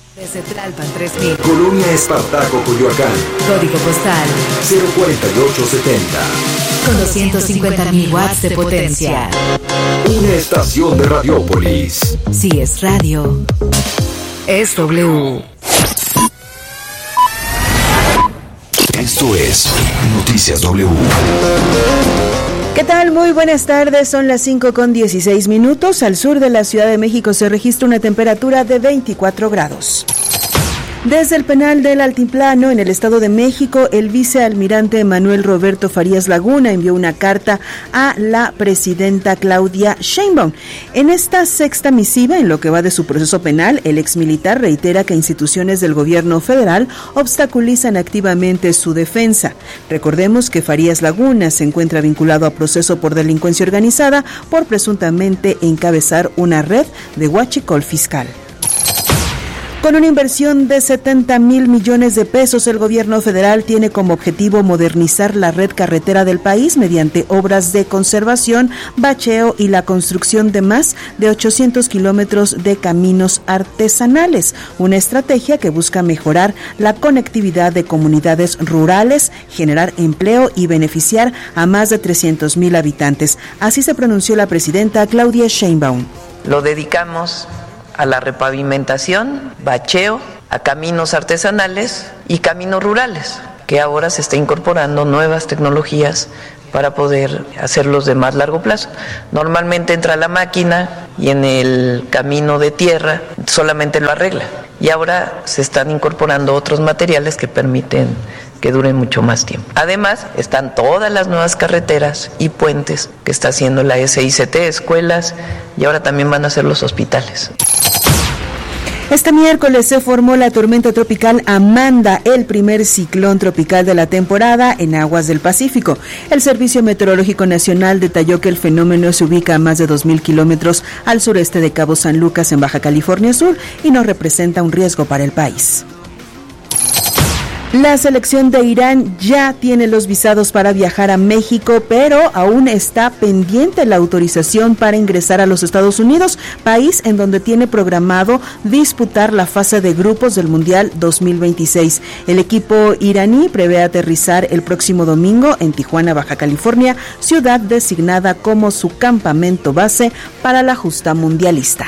Desde Tlalpan 3000. Colonia Espartaco, Coyoacán. Código postal 04870. con 250.000 watts de potencia. Una estación de Radiópolis. Si es radio, es W. Esto es Noticias W. ¿Qué tal? Muy buenas tardes, son las 5:16. Al sur de la Ciudad de México se registra una temperatura de 24 grados. Desde el penal del Altiplano, en el Estado de México, el vicealmirante Manuel Roberto Farías Laguna envió una carta a la presidenta Claudia Sheinbaum. En esta sexta misiva, en lo que va de su proceso penal, el exmilitar reitera que instituciones del gobierno federal obstaculizan activamente su defensa. Recordemos que Farías Laguna se encuentra vinculado a proceso por delincuencia organizada por presuntamente encabezar una red de huachicol fiscal. Con una inversión de 70,000 millones de pesos, el gobierno federal tiene como objetivo modernizar la red carretera del país mediante obras de conservación, bacheo y la construcción de más de 800 kilómetros de caminos artesanales, una estrategia que busca mejorar la conectividad de comunidades rurales, generar empleo y beneficiar a más de 300,000 habitantes. Así se pronunció la presidenta Claudia Sheinbaum. Lo dedicamos a la repavimentación, bacheo, a caminos artesanales y caminos rurales, que ahora se está incorporando nuevas tecnologías para poder hacerlos de más largo plazo. Normalmente entra la máquina y en el camino de tierra solamente lo arregla. Y ahora se están incorporando otros materiales que permiten que duren mucho más tiempo. Además, están todas las nuevas carreteras y puentes que está haciendo la SICT, escuelas, y ahora también van a hacer los hospitales. Este miércoles se formó la tormenta tropical Amanda, el primer ciclón tropical de la temporada en aguas del Pacífico. El Servicio Meteorológico Nacional detalló que el fenómeno se ubica a más de 2,000 kilómetros al sureste de Cabo San Lucas, en Baja California Sur, y no representa un riesgo para el país. La selección de Irán ya tiene los visados para viajar a México, pero aún está pendiente la autorización para ingresar a los Estados Unidos, país en donde tiene programado disputar la fase de grupos del Mundial 2026. El equipo iraní prevé aterrizar el próximo domingo en Tijuana, Baja California, ciudad designada como su campamento base para la justa mundialista.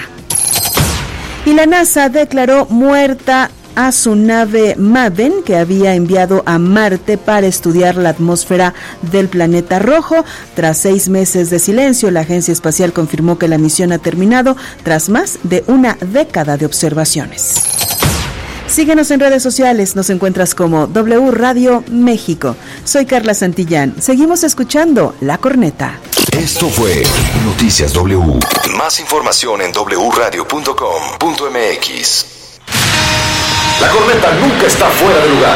Y la NASA declaró muerta a su nave Maven, que había enviado a Marte para estudiar la atmósfera del planeta rojo. Tras 6 meses de silencio, la agencia espacial confirmó que la misión ha terminado tras más de una década de observaciones. Síguenos en redes sociales, nos encuentras como W Radio México. Soy Carla Santillán, seguimos escuchando La Corneta. Esto fue Noticias W. Más información en wradio.com.mx. La corneta nunca está fuera de lugar.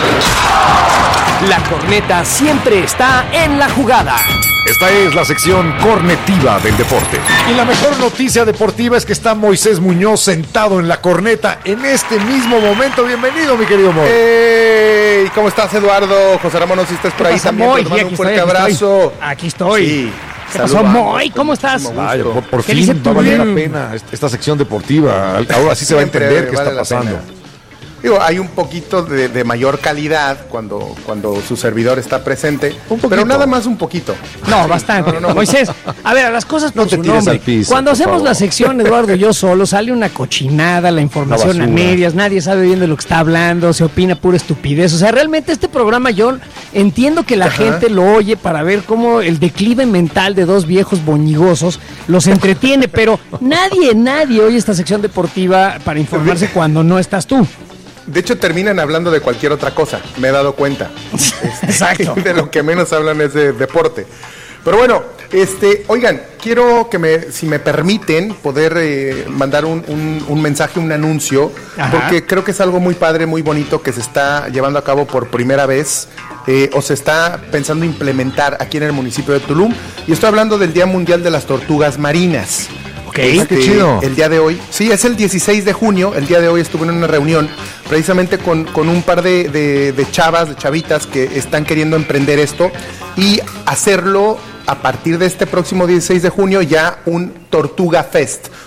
La corneta siempre está en la jugada. Esta es la sección cornetiva del deporte. Y la mejor noticia deportiva es que está Moisés Muñoz sentado en la corneta en este mismo momento. Bienvenido, mi querido Moy. ¡Hey! ¿Cómo estás, Eduardo? José Ramón, no sé si estás por ahí también. Moy? Te mando un fuerte estoy, abrazo. Aquí estoy. Sí. ¿Qué pasó, Moy? ¿Cómo estás? Vaya, por fin va a valer la pena esta sección deportiva. Ahora sí se va a entender qué está pasando. Digo, hay un poquito de mayor calidad cuando su servidor está presente, pero nada más un poquito. No, bastante. No. Moisés, a ver, a las cosas por su nombre. Al piso, cuando hacemos la sección, Eduardo y yo solo, sale una cochinada, la información a medias, nadie sabe bien de lo que está hablando, se opina pura estupidez. O sea, realmente este programa yo entiendo que la gente lo oye para ver cómo el declive mental de dos viejos boñigosos los entretiene, pero nadie oye esta sección deportiva para informarse cuando no estás tú. De hecho, terminan hablando de cualquier otra cosa, me he dado cuenta. Exacto. De lo que menos hablan es de deporte. Pero bueno, oigan, quiero que si me permiten, poder mandar un mensaje, un anuncio, porque creo que es algo muy padre, muy bonito, que se está llevando a cabo por primera vez, o se está pensando implementar aquí en el municipio de Tulum. Y estoy hablando del Día Mundial de las Tortugas Marinas. Qué chido. El día de hoy, sí, es el 16 de junio, el día de hoy estuve en una reunión precisamente con un par de chavitas que están queriendo emprender esto y hacerlo a partir de este próximo 16 de junio ya un Tortuga Fest,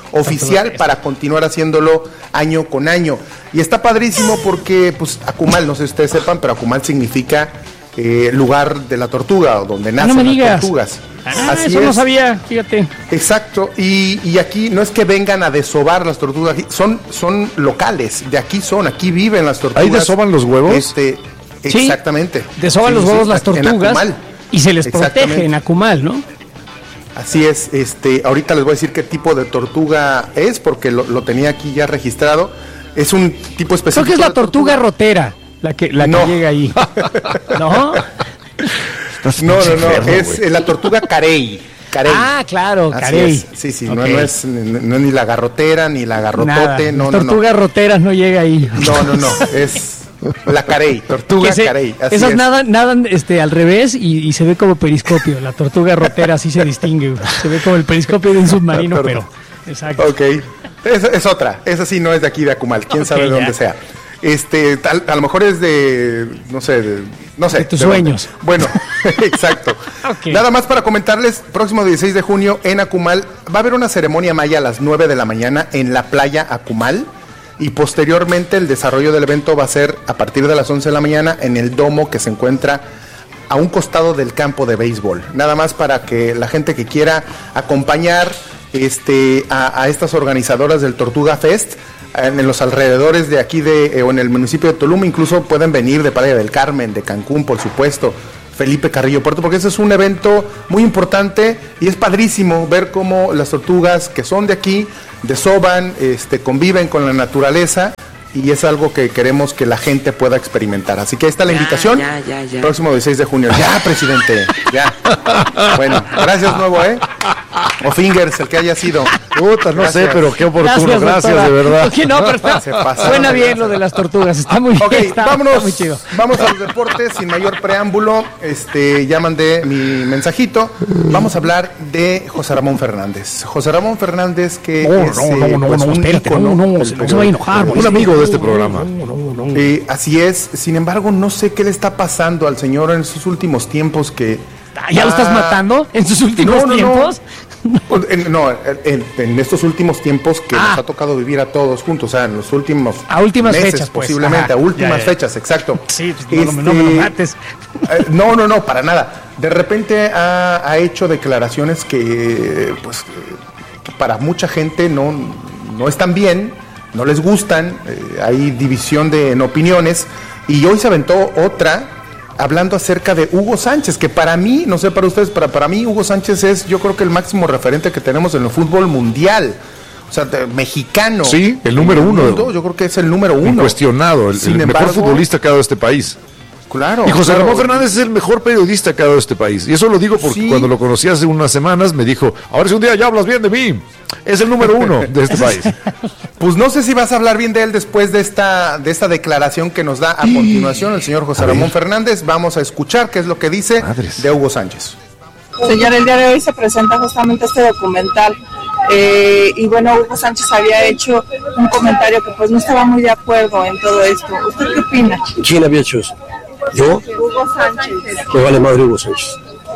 oficial para continuar haciéndolo año con año. Y está padrísimo porque, pues, Akumal, no sé si ustedes sepan, pero Akumal significa lugar de la tortuga, o donde nacen las tortugas. Así eso es. No sabía, fíjate. Exacto, y aquí no es que vengan a desovar las tortugas, son locales, de aquí aquí viven las tortugas. ¿Ahí desoban los huevos? Exactamente. Desoban los huevos las tortugas y se les protege en Akumal, ¿no? Así es, ahorita les voy a decir qué tipo de tortuga es, porque lo tenía aquí ya registrado. Es un tipo específico. Creo que es la tortuga rotera, la que llega ahí. ¿No? No, es la tortuga carey. Ah, claro, carey. Sí, okay. no es ni la garrotera, ni la garrotote. Las tortugas roteras no llega ahí. No, es la carey, tortuga carey. Esas nadan al revés y se ve como periscopio. La tortuga rotera así se distingue. Se ve como el periscopio de un submarino, pero... Exacto. Ok, es otra. Esa sí no es de aquí de Akumal. Quién sabe de dónde sea. A lo mejor es de, no sé. De tus sueños. Bueno, exacto. Okay. Nada más para comentarles, próximo 16 de junio en Akumal va a haber una ceremonia maya a las 9 de la mañana en la playa Akumal, y posteriormente el desarrollo del evento va a ser a partir de las 11 de la mañana en el domo que se encuentra a un costado del campo de béisbol. Nada más para que la gente que quiera acompañar a estas organizadoras del Tortuga Fest en los alrededores de aquí o en el municipio de Tulum, incluso pueden venir de Playa del Carmen, de Cancún, por supuesto, Felipe Carrillo Puerto, porque ese es un evento muy importante y es padrísimo ver cómo las tortugas que son de aquí desoban, conviven con la naturaleza, y es algo que queremos que la gente pueda experimentar. Así que ahí está la invitación. Ya. Próximo 16 de junio. Ya, presidente. Ya. Bueno, gracias nuevo, O Fingers, el que haya sido. Puta, no sé, pero qué oportuno. Gracias de verdad. Okay, no, pero suena bien lo de las tortugas. Está muy bien. Está muy chido. Vamos a los deportes sin mayor preámbulo. Ya mandé mi mensajito. Vamos a hablar de José Ramón Fernández. José Ramón Fernández, que no se va a enojar. Un amigo de este programa. Así es. Sin embargo, no sé qué le está pasando al señor en sus últimos tiempos que... ¿Ya lo estás matando en sus últimos tiempos? En estos últimos tiempos que nos ha tocado vivir a todos juntos, o sea, en los últimos últimas meses, fechas, pues. Posiblemente, a últimas fechas, exacto. Sí, no me lo mates. No, para nada. De repente ha hecho declaraciones que, pues, que para mucha gente no están bien, no les gustan, hay división en opiniones, y hoy se aventó otra hablando acerca de Hugo Sánchez, que para mí, no sé para ustedes, para mí Hugo Sánchez es, yo creo que el máximo referente que tenemos en el fútbol mundial, o sea, mexicano. Sí, el número uno. Yo creo que es el número uno. Incuestionado, el mejor futbolista que ha dado este país. Claro. Y José Ramón Fernández es el mejor periodista que ha dado este país. Y eso lo digo porque cuando lo conocí hace unas semanas me dijo, ahora si un día ya hablas bien de mí. Es el número uno de este país. Pues no sé si vas a hablar bien de él después de esta declaración que nos da a continuación el señor José Ramón Fernández. Vamos a escuchar qué es lo que dice de Hugo Sánchez. Señor, el día de hoy se presenta justamente este documental. Y bueno, Hugo Sánchez había hecho un comentario que pues no estaba muy de acuerdo en todo esto. ¿Usted qué opina? ¿Quién había hecho eso? ¿Yo? Hugo Sánchez. Me vale madre Hugo Sánchez.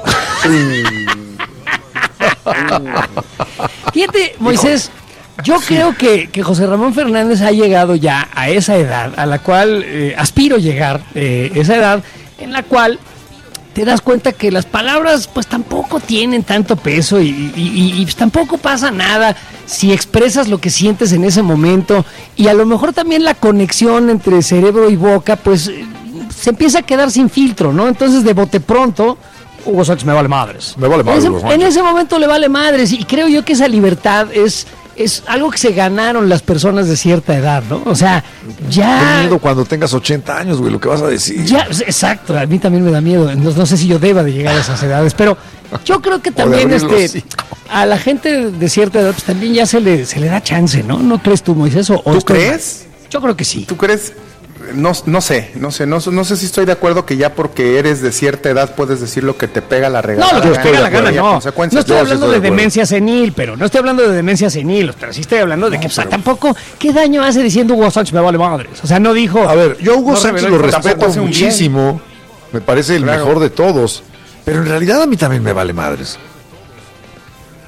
Fíjate, Moisés, yo creo que José Ramón Fernández ha llegado ya a esa edad a la cual aspiro llegar, esa edad en la cual te das cuenta que las palabras pues tampoco tienen tanto peso y pues, tampoco pasa nada si expresas lo que sientes en ese momento, y a lo mejor también la conexión entre cerebro y boca pues se empieza a quedar sin filtro, ¿no? Entonces de bote pronto Hugo Sánchez me vale madres. Me vale madres. En ese momento le vale madres, y creo yo que esa libertad es algo que se ganaron las personas de cierta edad, ¿no? O sea, ya... Qué miedo cuando tengas 80 años, güey, lo que vas a decir. Ya, exacto, a mí también me da miedo. No sé si yo deba de llegar a esas edades, pero yo creo que también a la gente de cierta edad pues también ya se le da chance, ¿no? ¿No crees tú, Moisés? ¿Tú crees? Yo creo que sí. ¿Tú crees? No sé si estoy de acuerdo que ya porque eres de cierta edad puedes decir lo que te pega la regalada. No, lo que te pega la gana, no. No estoy hablando de demencia senil, pero sí estoy hablando de que tampoco, ¿qué daño hace diciendo Hugo Sánchez me vale madres? O sea, no dijo... A ver, yo Hugo Sánchez lo respeto muchísimo, me parece el mejor de todos, pero en realidad a mí también me vale madres.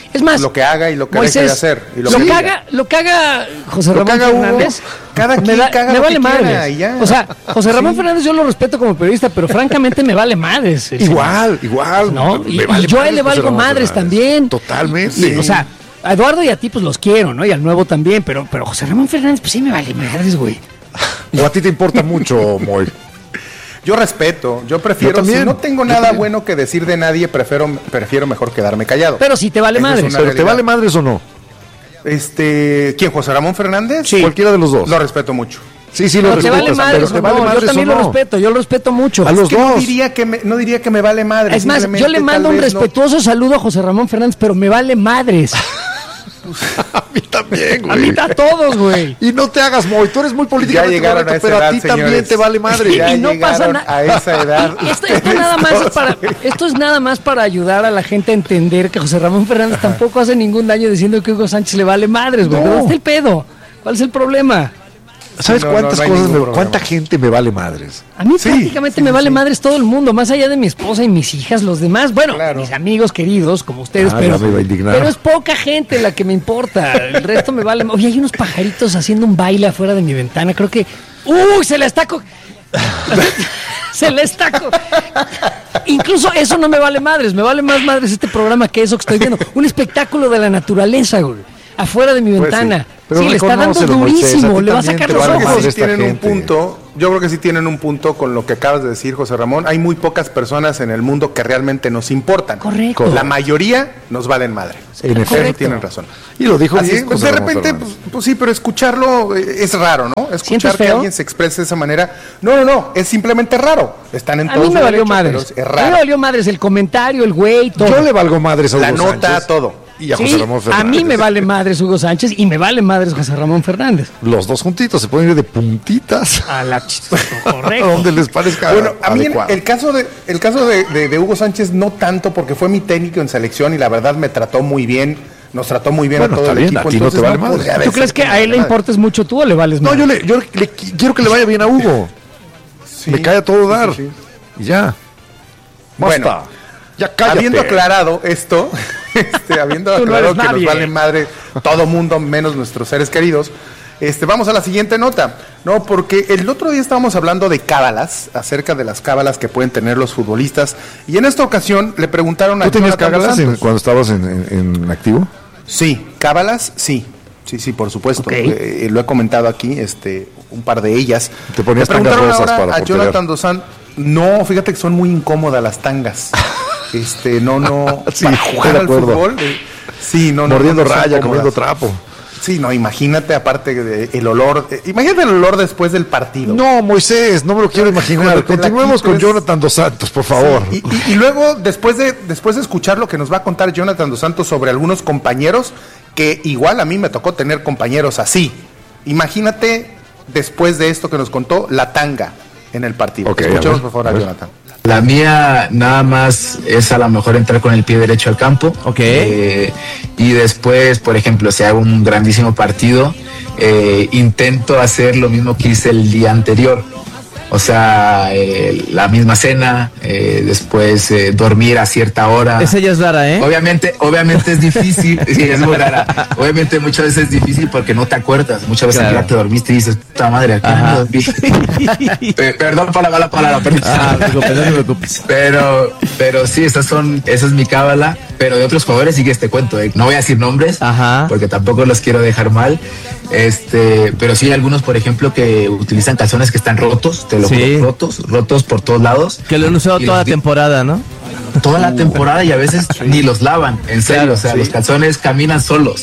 Es más, lo que haga y lo que Moisés, deje de hacer. Y lo que haga José Ramón Fernández, cada quien caga me lo vale que quiera madres. y ya. O sea, José Ramón Fernández yo lo respeto como periodista, pero francamente me vale madres. Igual. ¿No? Me Y vale yo a él le José valgo Ramón madres Fernández. también. Totalmente. O sea, a Eduardo y a ti pues los quiero, ¿no? Y al nuevo también, pero José Ramón Fernández pues sí me vale madres, güey. ¿O a ti te importa mucho, Moy? Yo respeto, yo prefiero, Yo también. si no tengo nada bueno que decir de nadie, prefiero mejor quedarme callado. Pero si te vale Esa es madres. una ¿Pero te realidad. vale madres o no? ¿Quién? ¿José Ramón Fernández? Sí. Cualquiera de los dos. Lo respeto mucho. Sí, lo Pero te respetas, vale madres pero te o vale no, madres yo también o no. lo respeto, yo lo respeto mucho. A los Que dos. no diría que me vale madre. Es más, yo simplemente le mando tal un vez no- respetuoso saludo a José Ramón Fernández, pero me vale madres. A mí también, güey. A mí a todos, güey. Y no te hagas, Moy, tú eres muy políticamente Ya llegaron correcto, a esa pero a edad, ti también señores. te vale madre. Ya Y no pasa llegaron nada. a esa edad. Esto es nada más para ayudar a la gente a entender que José Ramón Fernández tampoco hace ningún daño diciendo que Hugo Sánchez le vale madres, güey. No. ¿Dónde está el pedo? ¿Cuál es el problema? ¿Sabes No, cuántas no hay cosas, ningún problema. cuánta gente me vale madres? A mí prácticamente me vale madres todo el mundo, más allá de mi esposa y mis hijas, los demás, bueno, Claro. mis amigos queridos, como ustedes, Ya me iba a indignar. pero es poca gente la que me importa, el resto me vale. Oye, hay unos pajaritos haciendo un baile afuera de mi ventana, creo que... ¡Uy! Se le está... Se le está... Incluso eso no me vale madres, me vale más madres este programa que eso que estoy viendo. Un espectáculo de la naturaleza, güey, afuera de mi Pues ventana. sí. Pero Sí, le está dando reconócelo, Moisés, a durísimo, ti le va a también sacar te los vale Yo creo ojos. que esta sí tienen un gente. punto. Yo creo que sí tienen un punto con lo que acabas de decir, José Ramón. Hay muy pocas personas en el mundo que realmente nos importan. Correcto. La mayoría nos valen madre. En efecto. Eso tienen razón. Y lo dijo Así bien, es, pues, José de Ramón repente, Fernández. pues sí, pero escucharlo es raro, ¿no? ¿Sientes Escuchar que feo? alguien se exprese de esa manera. No, es simplemente raro. Están en A todo mí me su valió derecho, madres. pero es A mí me raro. valió madres el comentario, el güey, todo. Yo le valgo madres a Hugo La nota, Sánchez todo. y a Sí, José Ramón Fernández. a mí me vale madres Hugo Sánchez y me vale madres José Ramón Fernández. Los dos juntitos se pueden ir de puntitas A la a correcto. donde les parezca Bueno, a mí adecuado. el caso de Hugo Sánchez no tanto porque fue mi técnico en selección y la verdad me trató muy bien, nos trató muy bien Bueno, a todo está el bien, equipo. a ti no te vale madre. podría ¿Tú decir crees que me a él vale le madre. importes mucho tú o le vales No, madres? yo quiero que le vaya bien a Hugo. Sí, Me cae a todo dar. sí. Y ya. Basta. Bueno, ya cállate. habiendo aclarado esto, habiendo Tú no aclarado eres que nadie. nos vale madre todo mundo menos nuestros seres queridos, vamos a la siguiente nota, ¿no? Porque el otro día estábamos hablando de cábalas, acerca de las cábalas que pueden tener los futbolistas, y en esta ocasión le preguntaron a ¿Tú tenías Jonathan Dos cábalas Santos. cuando estabas en activo? Sí, cábalas, sí, por supuesto. Ok. Lo he comentado aquí, un par de ellas. Te ponías Le preguntaron tangas rosas ahora para a porterear. Jonathan Dos Santos. No, fíjate que son muy incómodas las tangas. No, Sí, para estoy jugar de al acuerdo. fútbol. Sí, no. Mordiendo no son raya, cómodas. comiendo trapo. Sí, no, imagínate aparte el olor. Imagínate el olor después del partido. No, Moisés, no me lo quiero imaginar. Cuando te la Continuemos con quites. Jonathan Dos Santos, por favor. Y luego, después de escuchar lo que nos va a contar Jonathan Dos Santos sobre algunos compañeros, que igual a mí me tocó tener compañeros así. Imagínate, después de esto que nos contó, la tanga en el partido. Ok, Escuchemos a ver, por favor a a ver. Jonathan. La mía nada más es a lo mejor entrar con el pie derecho al campo. Ok. Y después, por ejemplo, si hago un grandísimo partido, intento hacer lo mismo que hice el día anterior. O sea, la misma cena, después dormir a cierta hora. Esa ya es rara, ¿eh? Obviamente es difícil, sí, es muy rara. Obviamente muchas veces es difícil porque no te acuerdas. Muchas veces Claro. ya te dormiste y dices, puta madre, aquí Ajá. no dormí. Perdón por la mala palabra, perdón. No te preocupes. Pero sí, esa es mi cábala. Pero de otros jugadores sí que te cuento, no voy a decir nombres, Ajá. porque tampoco los quiero dejar mal. Pero sí hay algunos, por ejemplo, que utilizan calzones que están rotos, te lo Sí. juro, rotos por todos lados. Que lo han usado Y toda la los di- temporada, ¿no? Toda la temporada y a veces ni los lavan, en serio. Claro, O sea, sí. los calzones caminan solos.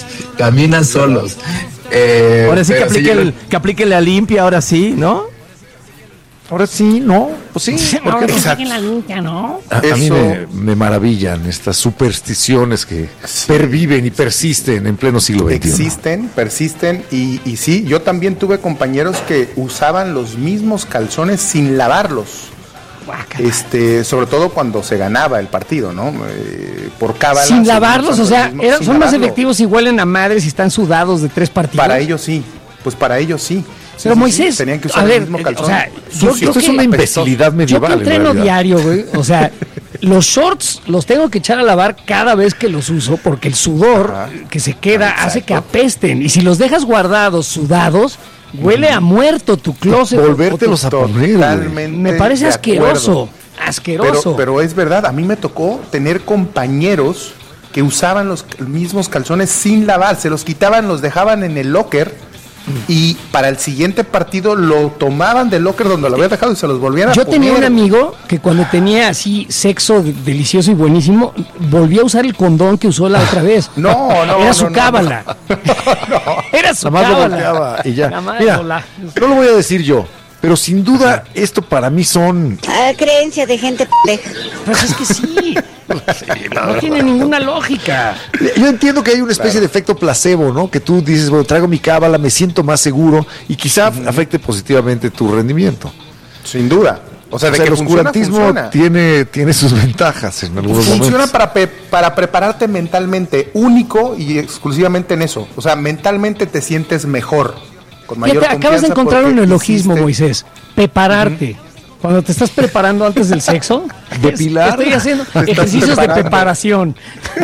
Ahora sí que pero aplique, que aplique la limpia, ahora sí, ¿no? Ahora sí, no, pues sí. ¿por qué no? saquen la limpia, ¿no? A mí Eso- me maravillan estas supersticiones que perviven y persisten en pleno siglo XXI. Existen, persisten y sí, yo también tuve compañeros que usaban los mismos calzones sin lavarlos. Sobre todo cuando se ganaba el partido, ¿no? Por cábala. Sin se lavarlos, usan o sea, los mismos sin son más lavarlo. efectivos y huelen a madres y están sudados de 3 partidos. Para ellos sí, pues para ellos sí. Sí, Pero sí, Moisés, sí, tenían que a usar ver, el mismo calzón. o sea, sucio, Esto es una apestoso. imbecilidad Yo medieval. que en entreno realidad. diario, güey, o sea, Los shorts los tengo que echar a lavar cada vez que los uso porque el sudor que se queda hace que apesten. Y si los dejas guardados, sudados, huele a muerto tu closet. Volvértelos a poner. Me parece asqueroso. Asqueroso. Pero es verdad, a mí me tocó tener compañeros que usaban los mismos calzones sin lavar, se los quitaban, los dejaban en el locker y para el siguiente partido lo tomaban del locker donde lo habían dejado y se los volvían a poner. Yo tenía un amigo que cuando tenía así sexo delicioso y buenísimo, volvía a usar el condón que usó la otra vez. Era su cábala. Era su cábala. Y ya. Mira, no lo voy a decir yo, pero sin duda esto para mí son... creencias de gente pendeja. Pues es que sí. No tiene ninguna lógica. Yo entiendo que hay una especie de efecto placebo, ¿no? Que tú dices, bueno, traigo mi cábala, me siento más seguro y quizá afecte positivamente tu rendimiento. Sin duda. O sea, de que el oscurantismo tiene sus ventajas en algunos momentos. Funciona para prepararte mentalmente, único y exclusivamente en eso. O sea, mentalmente te sientes mejor, con mayor confianza. Acabas de encontrar un neologismo, Moisés. Prepararte. Cuando te estás preparando antes del sexo, depilar. Estoy haciendo ejercicios de preparación.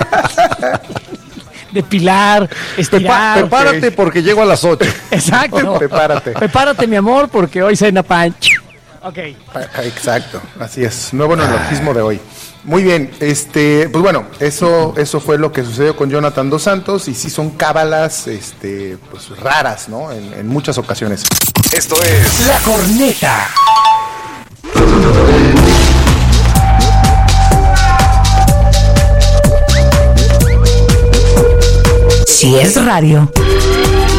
Depilar, estirar. Prepárate porque llego a las 8. Exacto. Prepárate. Prepárate, mi amor, porque hoy cena pan. Ok. Exacto, así es. Nuevo neologismo de hoy. Muy bien, pues bueno, eso fue lo que sucedió con Jonathan Dos Santos y sí son cábalas, pues raras, ¿no? En muchas ocasiones. Esto es La Corneta. Si es radio,